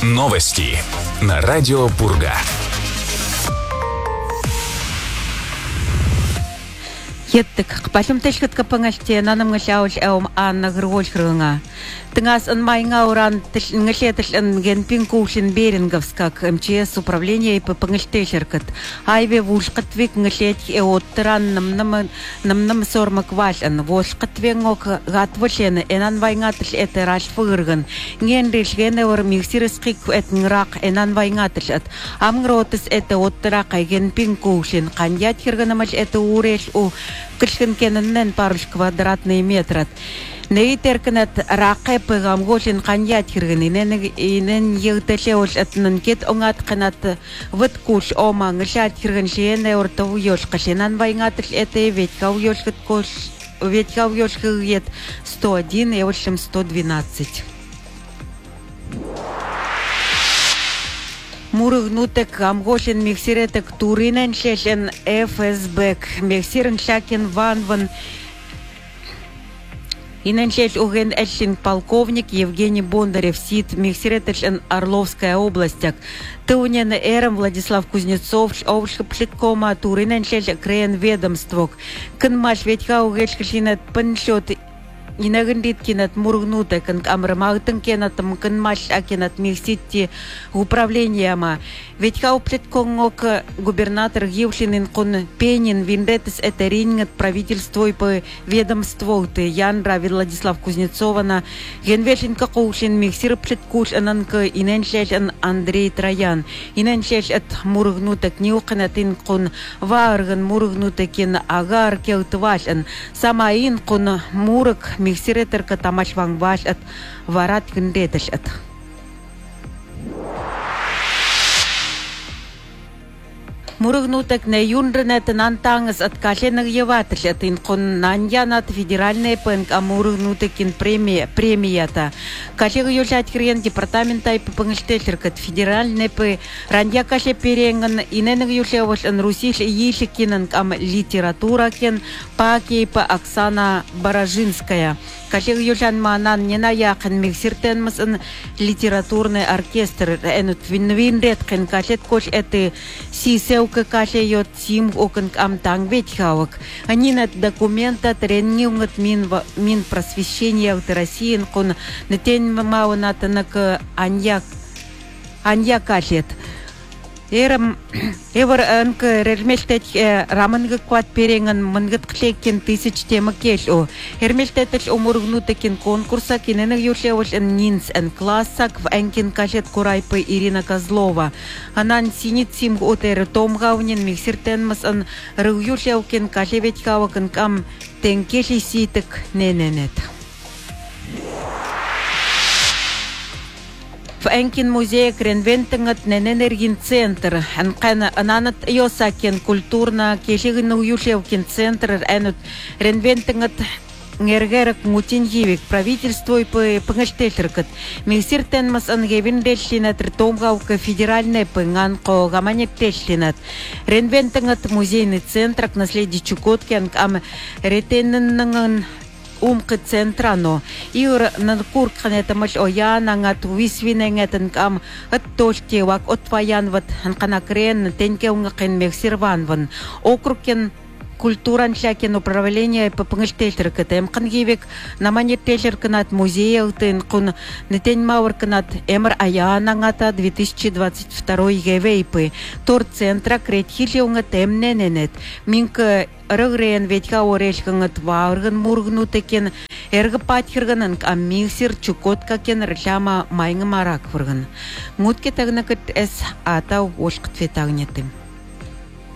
Новости на радио Пурга. Еттик палымтешкет капангалте нанамгалаул аум ааннагргуулхрунга тынгас анмайнга уран нгалетл генпингуулин беринговскак МЧС управление папангалтешеркат айве вулкатвик нгалет эоттран намнам сормак валан волкатвенгок гатволен энанвайнгатл этерашфырган генришгеневер миксирскик этнграк энанвайнгатлат амгротс эоттрак генпингуулин канят хирганамал эуреш у Кышкин кеннен парыш квадратный метрат. Нейтеркнет рақэ пыгамголин каньят хиргэн инен егтэлэул атнан кет онгат канат вот куш ома нглят хиргэн шиенэ ортов ёшкашинан вайнгатл этэй веткав ёшкет 101 и 112. Мурыгнутек амголин миксиретек туринен шешен ФСБ миксирен шакин ванван инен шеш уген эльшин полковник Евгений Бондарев сит миксиретешен Орловская областяк тыунен эрем Владислав Кузнецов овшплиткома туринен шеш крен ведомствок кынмаш ветха угешкшинет паншот Инагандит кинат мургнута кан амрамаутан кенатам канмаш акинат миксити управление ма ведь хауплет конгок губернатор Гившинин кон Пенин виндетес этерингат правительство и по ведомству ты Янра Владислав Кузнецова на генвешин какушин миксир плеткуш ананка иненшешан Андрей Троян иненшеш от мургнута книуканатин кон варган мургнута кин агар келтвашан самаин кон мурак миксиретер катамаш вангваш от варат гндетеш от Мурыгнутек на юндренет нантангас от кашенах еватль от инкон наньянат федеральный пэнк а мурыгнутекин премията. Кашег южать хрен департамента и пангштельтеркат федеральный пэ рандя каше перенган иненах южевош ан русиш ешикинан ам литература кен паки па Оксана Баражинская. Кашег южан манан не наяхан миксиртен масан литературный оркестр энут винред кен кашет кош эты сисеу каше йот сим окон амтанг ветхавок. Они над документа тренингат мин просвещения в России кон нетен мауната нак аньяк кашет. Эвер анк рермелтет раманга квад перенган мангат клекен тысяч тема кешу. Эрмелтет умургнутекин конкурса киненег юшевош нинс эн классак в энкин кашет курайпы Ирина Козлова. Анан синит сим отер томгавнин миксиртен мас ан рюшевкин кашевет кавакан кам тенкеши ситек нененет. В Энкин музее кренвентенгат нененергин центр. Ананат йосакен культурно кешигин уюшевкин центр энут ренвентенгат ngергерак мутинживик правительство и пангштельтеркат миксиртен мас ангевин дешлинат ртомгаука федеральный панганко гаманеттешлинат ренвентенгат музейный центр к наследию Чукотки ам ретеннанган умка центрано ир нанкур ханетамаш ояна ngат висвиненгетен кам оттошкевак отваянват ханканакрен тенкеунгкен мексирванван округкен культуран шакен управление по пангштельтеркат кангивик наманеттелерканат музея кун нетен мауэрканат эмр аяна ngata 2022 гевейпы тор центра кретхилеунга темнененет минка рыгрен ветка орешкангат варган мургнутекен эргапатхирганан аммиксир Чукотка кен ржама майнга мараквырган мутке тагнакат эс атау ошкт ветагнетым